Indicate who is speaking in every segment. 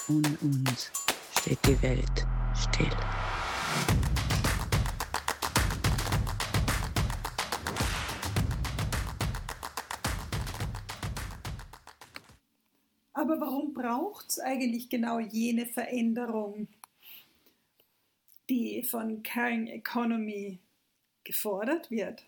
Speaker 1: Ohne uns steht die Welt still.
Speaker 2: Aber warum braucht es eigentlich genau jene Veränderung, die von Caring Economy gefordert wird?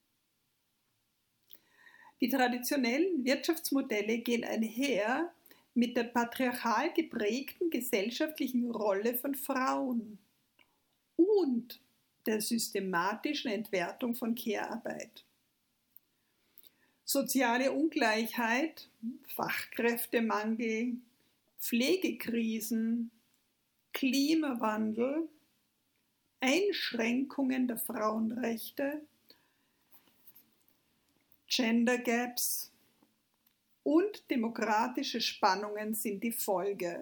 Speaker 2: Die traditionellen Wirtschaftsmodelle gehen einher mit der patriarchal geprägten gesellschaftlichen Rolle von Frauen und der systematischen Entwertung von Care-Arbeit. Soziale Ungleichheit, Fachkräftemangel, Pflegekrisen, Klimawandel, Einschränkungen der Frauenrechte, Gender Gaps und demokratische Spannungen sind die Folge.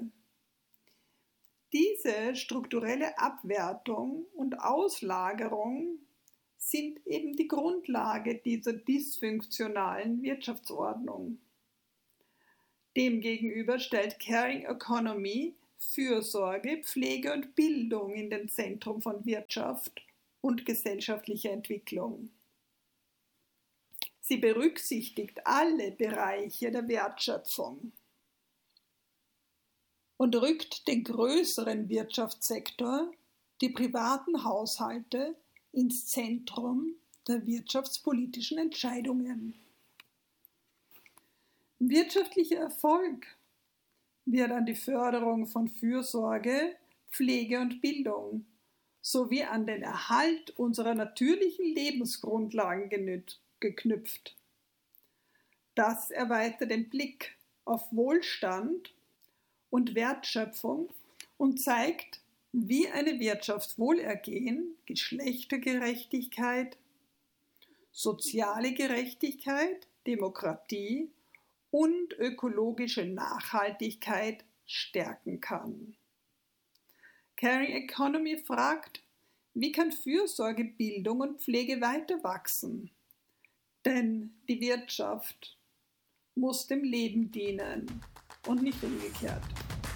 Speaker 2: Diese strukturelle Abwertung und Auslagerung sind eben die Grundlage dieser dysfunktionalen Wirtschaftsordnung. Demgegenüber stellt Caring Economy Fürsorge, Pflege und Bildung in den Zentrum von Wirtschaft und gesellschaftlicher Entwicklung. Sie berücksichtigt alle Bereiche der Wertschöpfung und rückt den größeren Wirtschaftssektor, die privaten Haushalte, ins Zentrum der wirtschaftspolitischen Entscheidungen. Wirtschaftlicher Erfolg wird an die Förderung von Fürsorge, Pflege und Bildung sowie an den Erhalt unserer natürlichen Lebensgrundlagen geknüpft. Das erweitert den Blick auf Wohlstand und Wertschöpfung und zeigt, wie eine Wirtschaftswohlergehen, Geschlechtergerechtigkeit, soziale Gerechtigkeit, Demokratie und ökologische Nachhaltigkeit stärken kann. Caring Economy fragt, wie kann Fürsorge, Bildung und Pflege weiter wachsen? Denn die Wirtschaft muss dem Leben dienen und nicht umgekehrt.